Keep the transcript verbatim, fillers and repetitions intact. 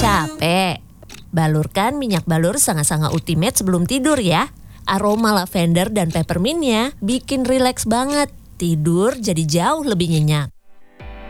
Capek? Balurkan minyak balur Sangat-Sangat Ultimate sebelum tidur ya. Aroma lavender dan peppermintnya bikin rileks banget. Tidur jadi jauh lebih nyenyak.